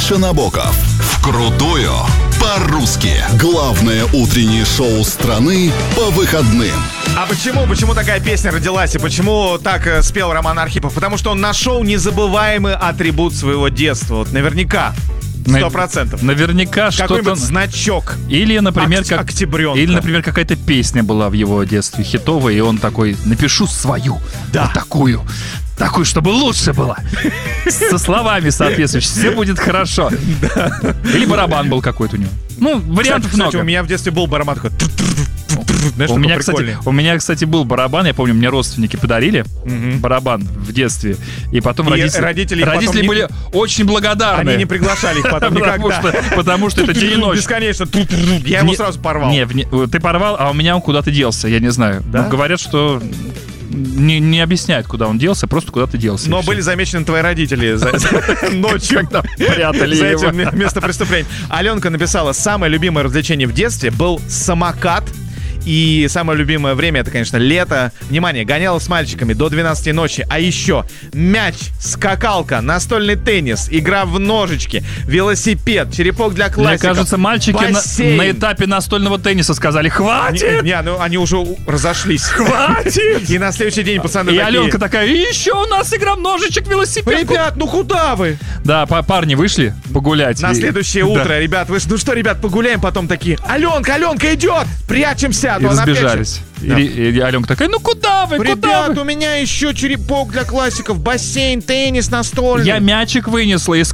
Миша Набоков. Вкрутую по-русски. Главное утреннее шоу страны по выходным. А почему такая песня родилась и почему так спел Роман Архипов? Потому что он нашел незабываемый атрибут своего детства. Вот наверняка. 100%. Наверняка что-то... Какой-нибудь значок. Или, например, октябренка. Или, например, какая-то песня была в его детстве хитовая, и он такой: напишу свою. Да. Вот такую, чтобы лучше было. Со словами соответствующими. Все будет хорошо. Или барабан был какой-то у него. Ну, вариантов много. Кстати, у меня в детстве был барабан такой... Знаешь, у меня, кстати, был барабан. Я помню, мне родственники подарили барабан в детстве. И потом родители были очень благодарны. Они не приглашали их потом никогда. Потому что это день и ночь. Бесконечно. Я его сразу порвал. Ты порвал, а у меня он куда-то делся. Я не знаю. Говорят, что... Не объясняют, куда он делся, просто куда-то делся. Но были замечены твои родители ночью, когда прятали за этим место преступления. Аленка написала: самое любимое развлечение в детстве был самокат. И самое любимое время — это, конечно, лето. Внимание, гоняла с мальчиками до 12 ночи. А еще мяч, скакалка, настольный теннис, игра в ножички, велосипед, черепок для классиков. Мне кажется, мальчики на этапе настольного тенниса сказали: хватит! Они уже разошлись. Хватит! И на следующий день пацаны такие... И Аленка такая: и еще у нас игра в ножичек, велосипед. Ребят, ну куда вы? Да, парни вышли погулять. На следующее утро, ребят, ну что, ребят, погуляем, потом такие: Аленка идет! Прячемся! И разбежались. И Аленка такая: ну куда вы? Ребят, у меня еще черепок для классиков, бассейн, теннис настольный. Я мячик вынесла из